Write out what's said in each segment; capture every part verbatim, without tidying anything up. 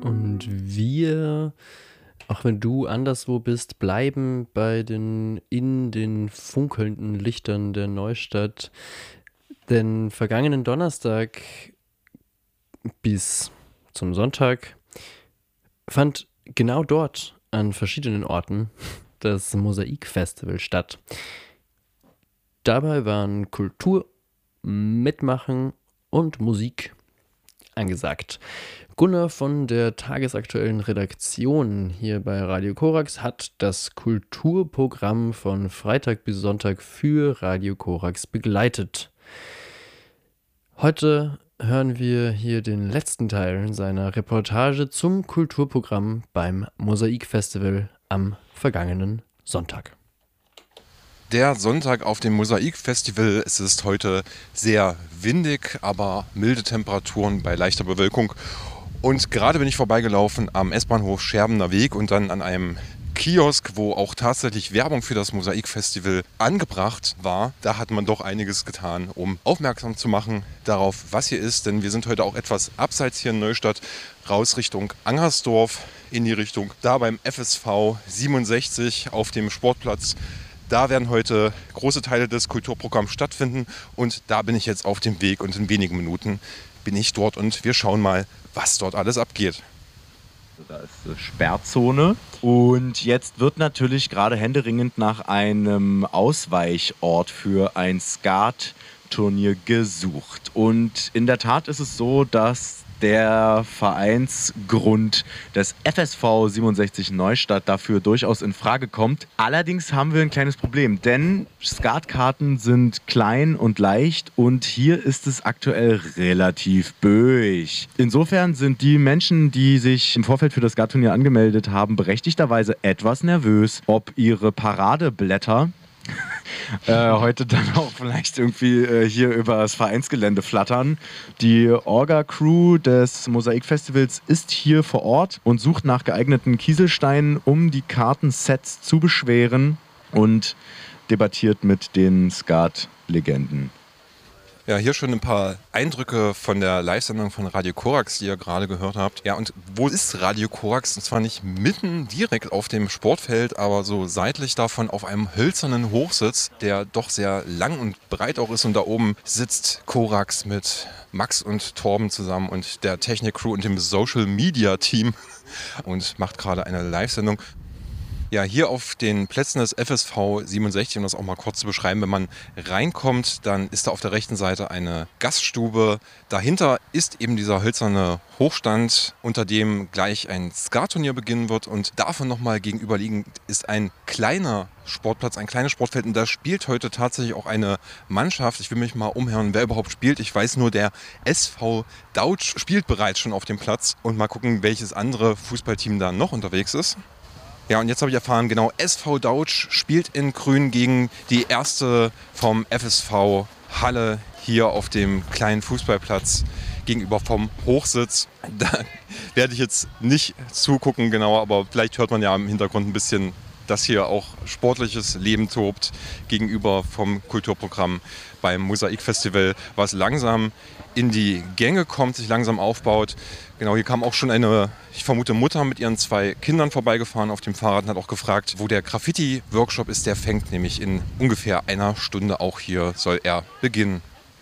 Und wir, auch wenn du anderswo bist, bleiben bei den in den funkelnden Lichtern der Neustadt. Denn vergangenen Donnerstag bis zum Sonntag fand genau dort an verschiedenen Orten das Mosaik-Festival statt. Dabei waren Kultur, Mitmachen und Musik angesagt. Gunnar von der tagesaktuellen Redaktion hier bei Radio Korax hat das Kulturprogramm von Freitag bis Sonntag für Radio Korax begleitet. Heute hören wir hier den letzten Teil seiner Reportage zum Kulturprogramm beim Mosaik-Festival am vergangenen Sonntag. Der Sonntag auf dem Mosaik-Festival. Es ist heute sehr windig, aber milde Temperaturen bei leichter Bewölkung. Und gerade bin ich vorbeigelaufen am S-Bahnhof Scherbener Weg und dann an einem Kiosk, wo auch tatsächlich Werbung für das Mosaik-Festival angebracht war. Da hat man doch einiges getan, um aufmerksam zu machen darauf, was hier ist. Denn wir sind heute auch etwas abseits hier in Neustadt, raus Richtung Angersdorf, in die Richtung da beim F S V siebenundsechzig auf dem Sportplatz. Da werden heute große Teile des Kulturprogramms stattfinden und da bin ich jetzt auf dem Weg und in wenigen Minuten bin ich dort und wir schauen mal, was dort alles abgeht. Da ist Sperrzone und jetzt wird natürlich gerade händeringend nach einem Ausweichort für ein Skat-Turnier gesucht. Und in der Tat ist es so, dass der Vereinsgrund des F S V siebenundsechzig Neustadt dafür durchaus in Frage kommt. Allerdings haben wir ein kleines Problem, denn Skatkarten sind klein und leicht und hier ist es aktuell relativ böig. Insofern sind die Menschen, die sich im Vorfeld für das Skatturnier angemeldet haben, berechtigterweise etwas nervös, ob ihre Paradeblätter Äh, heute dann auch vielleicht irgendwie äh, hier über das Vereinsgelände flattern. Die Orga-Crew des Mosaik-Festivals ist hier vor Ort und sucht nach geeigneten Kieselsteinen, um die Kartensets zu beschweren und debattiert mit den Skat-Legenden. Ja, hier schon ein paar Eindrücke von der Live-Sendung von Radio Korax, die ihr gerade gehört habt. Ja, und wo ist Radio Korax? Und zwar nicht mitten direkt auf dem Sportfeld, aber so seitlich davon auf einem hölzernen Hochsitz, der doch sehr lang und breit auch ist. Und da oben sitzt Korax mit Max und Torben zusammen und der Technik-Crew und dem Social-Media-Team und macht gerade eine Live-Sendung. Ja, hier auf den Plätzen des F S V siebenundsechzig, um das auch mal kurz zu beschreiben, wenn man reinkommt, dann ist da auf der rechten Seite eine Gaststube. Dahinter ist eben dieser hölzerne Hochstand, unter dem gleich ein Skatturnier beginnen wird. Und davon nochmal gegenüberliegend ist ein kleiner Sportplatz, ein kleines Sportfeld. Und da spielt heute tatsächlich auch eine Mannschaft. Ich will mich mal umhören, wer überhaupt spielt. Ich weiß nur, der S V Dautsch spielt bereits schon auf dem Platz. Und mal gucken, welches andere Fußballteam da noch unterwegs ist. Ja, und jetzt habe ich erfahren, genau, S V Dautsch spielt in Grün gegen die erste vom F S V Halle hier auf dem kleinen Fußballplatz gegenüber vom Hochsitz. Da werde ich jetzt nicht zugucken genauer, aber vielleicht hört man ja im Hintergrund ein bisschen, dass hier auch sportliches Leben tobt gegenüber vom Kulturprogramm beim Mosaik-Festival, was langsam in die Gänge kommt, sich langsam aufbaut. Genau, hier kam auch schon eine, ich vermute, Mutter mit ihren zwei Kindern vorbeigefahren auf dem Fahrrad und hat auch gefragt, wo der Graffiti-Workshop ist. Der fängt nämlich in ungefähr einer Stunde auch hier, soll er beginnen.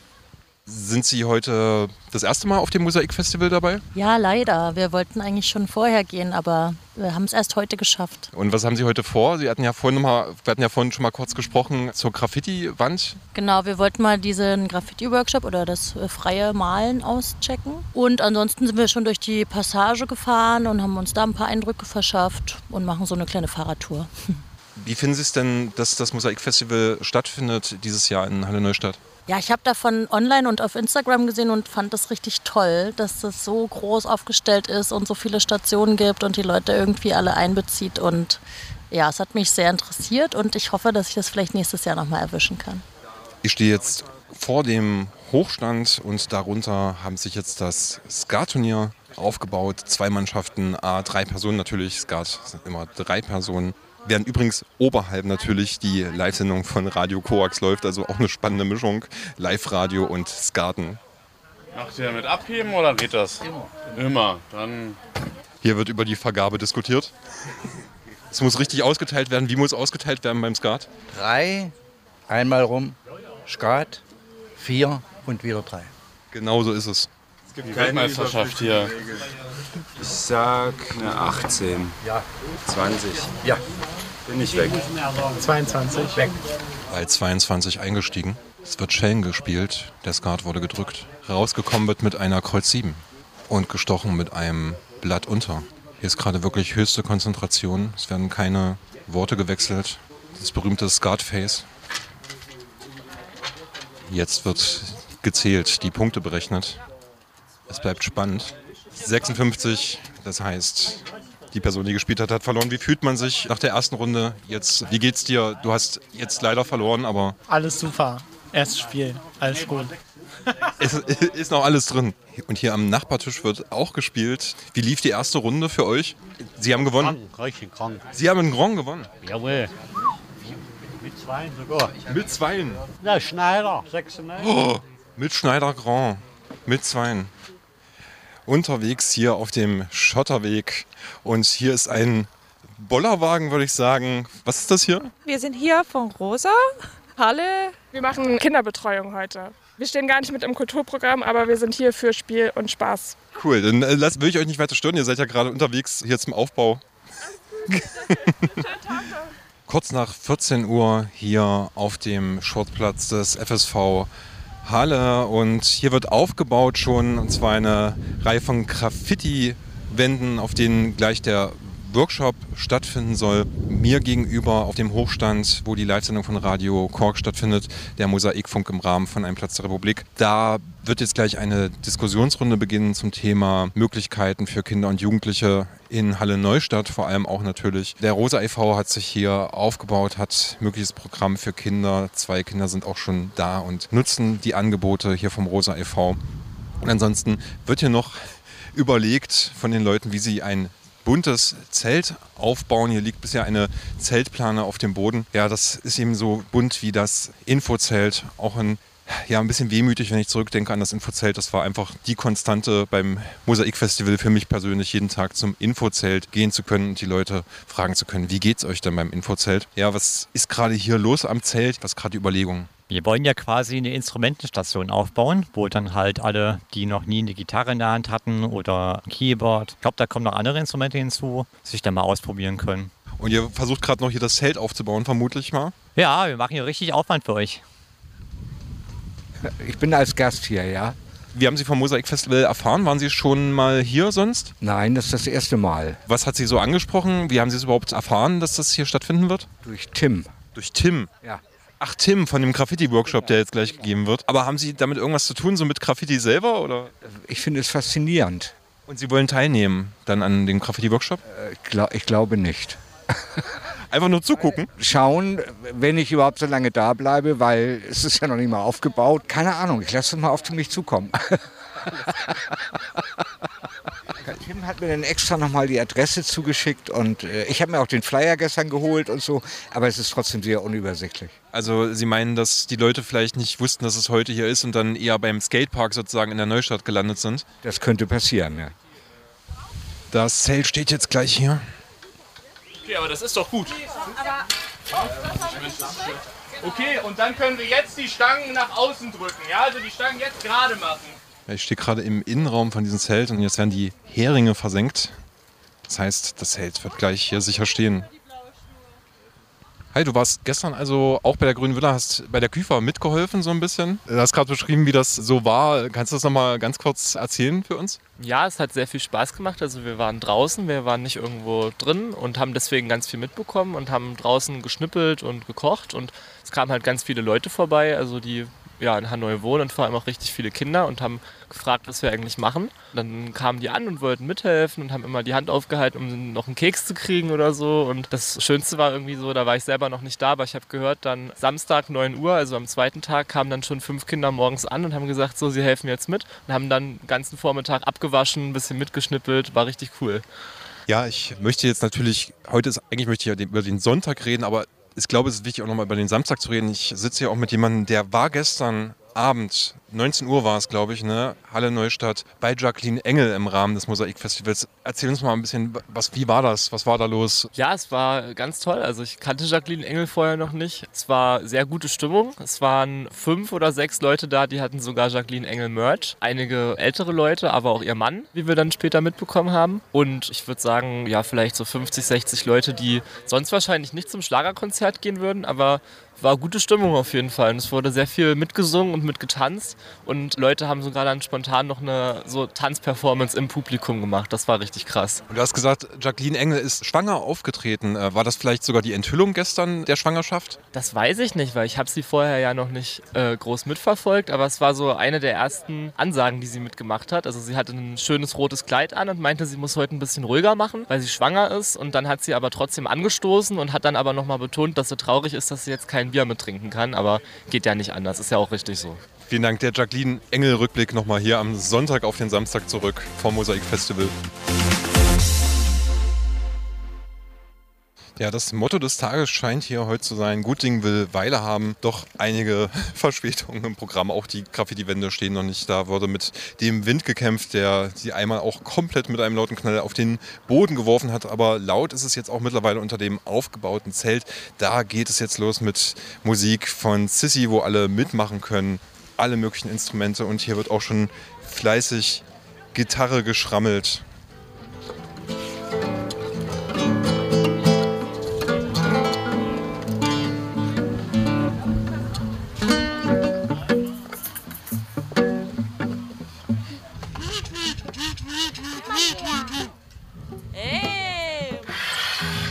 Sind Sie heute das erste Mal auf dem Mosaik-Festival dabei? Ja, leider. Wir wollten eigentlich schon vorher gehen, aber wir haben es erst heute geschafft. Und was haben Sie heute vor? Sie hatten ja vorhin, noch mal, wir hatten ja vorhin schon mal kurz gesprochen zur Graffiti-Wand. Genau, wir wollten mal diesen Graffiti-Workshop oder das freie Malen auschecken. Und ansonsten sind wir schon durch die Passage gefahren und haben uns da ein paar Eindrücke verschafft und machen so eine kleine Fahrradtour. Wie finden Sie es denn, dass das Mosaik-Festival stattfindet dieses Jahr in Halle Neustadt? Ja, ich habe davon online und auf Instagram gesehen und fand das richtig toll, dass das so groß aufgestellt ist und so viele Stationen gibt und die Leute irgendwie alle einbezieht. Und ja, es hat mich sehr interessiert und ich hoffe, dass ich das vielleicht nächstes Jahr nochmal erwischen kann. Ich stehe jetzt vor dem Hochstand und darunter haben sich jetzt das Skatturnier aufgebaut. Zwei Mannschaften, a drei Personen natürlich, Skat sind immer drei Personen. Während übrigens oberhalb natürlich die Live-Sendung von Radio Korax läuft, also auch eine spannende Mischung, Live-Radio und Skaten. Macht ihr mit abheben oder geht das? Immer. Immer, dann Hier wird über die Vergabe diskutiert. Es muss richtig ausgeteilt werden. Wie muss ausgeteilt werden beim Skat? Drei, einmal rum, Skat, vier und wieder drei. Genau so ist es. Die Weltmeisterschaft hier. Ich sag eine achtzehn. Ja. zwanzig. Ja. Bin ich weg. zweiundzwanzig. Weg. Bei zweiundzwanzig eingestiegen. Es wird Schellen gespielt. Der Skat wurde gedrückt. Rausgekommen wird mit einer Kreuz sieben. Und gestochen mit einem Blatt unter. Hier ist gerade wirklich höchste Konzentration. Es werden keine Worte gewechselt. Das berühmte Skat-Face. Jetzt wird gezählt, die Punkte berechnet. Es bleibt spannend. sechsundfünfzig, das heißt, die Person, die gespielt hat, hat verloren. Wie fühlt man sich nach der ersten Runde jetzt? Wie geht's dir? Du hast jetzt leider verloren, aber... Alles super. Erstes Spiel. Alles gut. Es ist noch alles drin. Und hier am Nachbartisch wird auch gespielt. Wie lief die erste Runde für euch? Sie haben gewonnen. Krank, richtig krank. Sie haben einen Grand gewonnen. Jawohl. Mit Zweien sogar. Mit Zweien. Na, Schneider, sechsundneunzig. Oh, mit Schneider Grand. Mit Zweien. Unterwegs hier auf dem Schotterweg. Und hier ist ein Bollerwagen, würde ich sagen. Was ist das hier? Wir sind hier von Rosa, Halle. Wir machen Kinderbetreuung heute. Wir stehen gar nicht mit im Kulturprogramm, aber wir sind hier für Spiel und Spaß. Cool, dann äh, lass, will ich euch nicht weiter stören. Ihr seid ja gerade unterwegs hier zum Aufbau. Kurz nach vierzehn Uhr hier auf dem Sportplatz des F S V Halle. Und hier wird aufgebaut schon, und zwar eine Reihe von Graffiti-Wänden, auf denen gleich der Workshop stattfinden soll. Mir gegenüber auf dem Hochstand, wo die Live-Sendung von Radio Korax stattfindet, der Mosaikfunk im Rahmen von Ein Platz der Republik. Da wird jetzt gleich eine Diskussionsrunde beginnen zum Thema Möglichkeiten für Kinder und Jugendliche in Halle Neustadt, vor allem auch natürlich. Der Rosa e V hat sich hier aufgebaut, hat mögliches Programm für Kinder. Zwei Kinder sind auch schon da und nutzen die Angebote hier vom Rosa e V. Und ansonsten wird hier noch überlegt von den Leuten, wie sie ein buntes Zelt aufbauen. Hier liegt bisher eine Zeltplane auf dem Boden. Ja, das ist eben so bunt wie das Infozelt. Auch ein, ja, ein bisschen wehmütig, wenn ich zurückdenke an das Infozelt. Das war einfach die Konstante beim Mosaikfestival für mich persönlich, jeden Tag zum Infozelt gehen zu können und die Leute fragen zu können, wie geht's euch denn beim Infozelt? Ja, was ist gerade hier los am Zelt? Was ist gerade die Überlegung? Wir wollen ja quasi eine Instrumentenstation aufbauen, wo dann halt alle, die noch nie eine Gitarre in der Hand hatten oder ein Keyboard, ich glaube, da kommen noch andere Instrumente hinzu, sich dann mal ausprobieren können. Und ihr versucht gerade noch hier das Zelt aufzubauen, vermutlich mal? Ja, wir machen hier richtig Aufwand für euch. Ich bin als Gast hier, ja. Wie haben Sie vom Mosaikfestival erfahren? Waren Sie schon mal hier sonst? Nein, das ist das erste Mal. Was hat Sie so angesprochen? Wie haben Sie es überhaupt erfahren, dass das hier stattfinden wird? Durch Tim. Durch Tim? Ja. Ach, Tim, von dem Graffiti-Workshop, der jetzt gleich gegeben wird. Aber haben Sie damit irgendwas zu tun, so mit Graffiti selber? Oder? Ich finde es faszinierend. Und Sie wollen teilnehmen dann an dem Graffiti-Workshop? Äh, ich, glaub, ich glaube nicht. Einfach nur zugucken? Schauen, wenn ich überhaupt so lange da bleibe, weil es ist ja noch nicht mal aufgebaut. Keine Ahnung, ich lasse es mal auf mich zukommen. Tim hat mir dann extra nochmal die Adresse zugeschickt und äh, ich habe mir auch den Flyer gestern geholt und so, aber es ist trotzdem sehr unübersichtlich. Also Sie meinen, dass die Leute vielleicht nicht wussten, dass es heute hier ist und dann eher beim Skatepark sozusagen in der Neustadt gelandet sind? Das könnte passieren, ja. Das Zelt steht jetzt gleich hier. Okay, aber das ist doch gut. Okay, und dann können wir jetzt die Stangen nach außen drücken. Ja, also die Stangen jetzt gerade machen. Ich stehe gerade im Innenraum von diesem Zelt und jetzt werden die Heringe versenkt. Das heißt, das Zelt wird gleich hier sicher stehen. Hi, du warst gestern also auch bei der Grünen Villa, hast bei der Küfer mitgeholfen so ein bisschen. Du hast gerade beschrieben, wie das so war. Kannst du das nochmal ganz kurz erzählen für uns? Ja, es hat sehr viel Spaß gemacht. Also wir waren draußen, wir waren nicht irgendwo drin und haben deswegen ganz viel mitbekommen und haben draußen geschnippelt und gekocht. Und es kamen halt ganz viele Leute vorbei, also die ja, in Hanoi wohnen und vor allem auch richtig viele Kinder und haben gefragt, was wir eigentlich machen. Dann kamen die an und wollten mithelfen und haben immer die Hand aufgehalten, um noch einen Keks zu kriegen oder so. Und das Schönste war irgendwie so, da war ich selber noch nicht da, aber ich habe gehört, dann Samstag neun Uhr, also am zweiten Tag, kamen dann schon fünf Kinder morgens an und haben gesagt, so, sie helfen jetzt mit. Und haben dann den ganzen Vormittag abgewaschen, ein bisschen mitgeschnippelt, war richtig cool. Ja, ich möchte jetzt natürlich, heute ist, eigentlich möchte ich ja über den Sonntag reden, aber ich glaube, es ist wichtig auch nochmal über den Samstag zu reden. Ich sitze hier auch mit jemandem, der war gestern Abend, neunzehn Uhr war es, glaube ich, ne? Halle Neustadt, bei Jacqueline Engel im Rahmen des Mosaikfestivals. Erzähl uns mal ein bisschen, was, wie war das? Was war da los? Ja, es war ganz toll. Also ich kannte Jacqueline Engel vorher noch nicht. Es war sehr gute Stimmung. Es waren fünf oder sechs Leute da, die hatten sogar Jacqueline Engel Merch. Einige ältere Leute, aber auch ihr Mann, wie wir dann später mitbekommen haben. Und ich würde sagen, ja, vielleicht so fünfzig, sechzig Leute, die sonst wahrscheinlich nicht zum Schlagerkonzert gehen würden, aber war gute Stimmung auf jeden Fall. Und es wurde sehr viel mitgesungen und mitgetanzt. Und Leute haben sogar dann spontan noch eine so Tanzperformance im Publikum gemacht. Das war richtig krass. Und du hast gesagt, Jacqueline Engel ist schwanger aufgetreten. War das vielleicht sogar die Enthüllung gestern der Schwangerschaft? Das weiß ich nicht, weil ich habe sie vorher ja noch nicht äh, groß mitverfolgt. Aber es war so eine der ersten Ansagen, die sie mitgemacht hat. Also sie hatte ein schönes rotes Kleid an und meinte, sie muss heute ein bisschen ruhiger machen, weil sie schwanger ist. Und dann hat sie aber trotzdem angestoßen und hat dann aber nochmal betont, dass sie traurig ist, dass sie jetzt kein Bier mittrinken kann, aber geht ja nicht anders, ist ja auch richtig so. Vielen Dank, der Jacqueline Engel-Rückblick nochmal hier am Sonntag auf den Samstag zurück vom Mosaikfestival. Ja, das Motto des Tages scheint hier heute zu sein, gut Ding will Weile haben, doch einige Verspätungen im Programm, auch die Graffiti-Wände stehen noch nicht da, wurde mit dem Wind gekämpft, der sie einmal auch komplett mit einem lauten Knall auf den Boden geworfen hat, aber laut ist es jetzt auch mittlerweile unter dem aufgebauten Zelt. Da geht es jetzt los mit Musik von Sissi, wo alle mitmachen können, alle möglichen Instrumente und hier wird auch schon fleißig Gitarre geschrammelt.